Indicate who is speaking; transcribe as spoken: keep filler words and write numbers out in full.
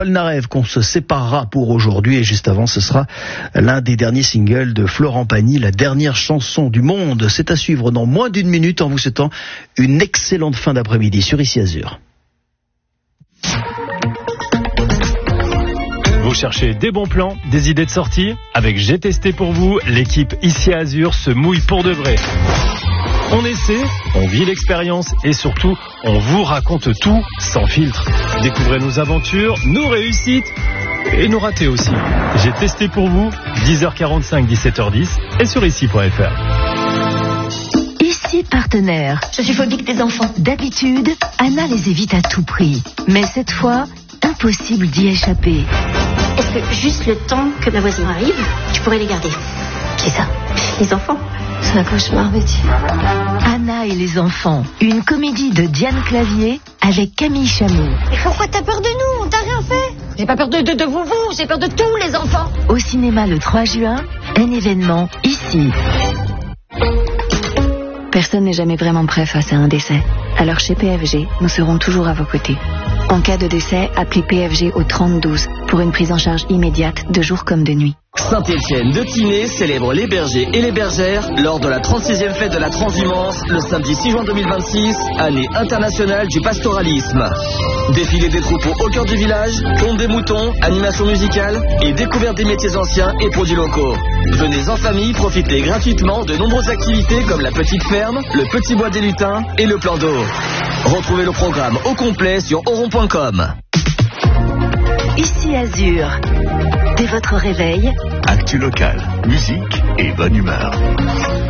Speaker 1: Polnareff qu'on se séparera pour aujourd'hui, et juste avant ce sera l'un des derniers singles de Florent Pagny, la dernière chanson du monde. C'est à suivre dans moins d'une minute en vous souhaitant une excellente fin d'après-midi sur Ici Azur.
Speaker 2: Vous cherchez des bons plans, des idées de sortie? Avec J'ai testé pour vous, l'équipe Ici Azur se mouille pour de vrai. On essaie, on vit l'expérience et surtout, on vous raconte tout sans filtre. Découvrez nos aventures, nos réussites et nos ratés aussi. J'ai testé pour vous, dix heures quarante-cinq, dix-sept heures dix et sur ici point f r.
Speaker 3: Ici partenaire. Je suis phobique des enfants. D'habitude, Anna les évite à tout prix. Mais cette fois, impossible d'y échapper.
Speaker 4: Est-ce que juste le temps que ma voisine arrive, tu pourrais les garder?
Speaker 3: Qui ça?
Speaker 4: Les enfants.
Speaker 3: C'est un cauchemar, Betty. Anna et les enfants, une comédie de Diane Clavier avec Camille Chamou.
Speaker 4: Mais pourquoi t'as peur de nous? On t'a rien fait. J'ai pas peur de, de, de vous, vous, j'ai peur de tous les enfants.
Speaker 3: Au cinéma le trois juin, un événement ici.
Speaker 5: Personne n'est jamais vraiment prêt face à un décès. Alors chez P F G, nous serons toujours à vos côtés. En cas de décès, appelez P F G au trente douze pour une prise en charge immédiate de jour comme de nuit.
Speaker 6: Saint-Étienne de Tinée célèbre les bergers et les bergères lors de la trente-sixième fête de la transhumance le samedi six juin deux mille vingt-six, année internationale du pastoralisme. Défilé des troupeaux au cœur du village, ponte des moutons, animation musicale et découverte des métiers anciens et produits locaux. Venez en famille profiter gratuitement de nombreuses activités comme la petite ferme, le petit bois des lutins et le plan d'eau. Retrouvez le programme au complet sur oron point com.
Speaker 3: Ici Azur. Dès votre réveil,
Speaker 7: actu local, musique et bonne humeur.